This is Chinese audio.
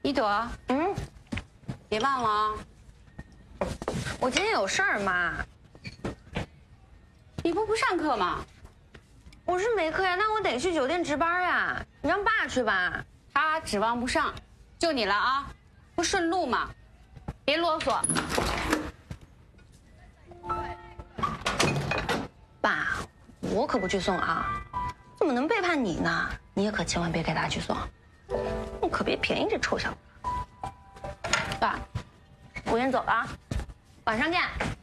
一朵，别忘了啊。 我今天有事儿，妈。 你不上课吗？ 我是没课呀，那我得去酒店值班呀。你让爸去吧。 他指望不上，就你了啊，不顺路吗？别啰嗦。 爸，我可不去送啊，怎么能背叛你呢？你也可千万别给他去送，你可别便宜这臭小子。爸，我先走了啊，晚上见。